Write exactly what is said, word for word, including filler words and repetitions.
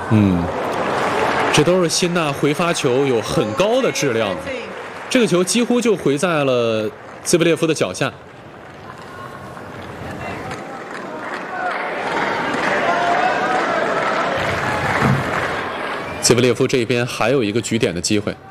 嗯，这都是辛纳回发球有很高的质量，这个球几乎就回在了兹维列夫的脚下。兹维列夫这边还有一个举点的机会。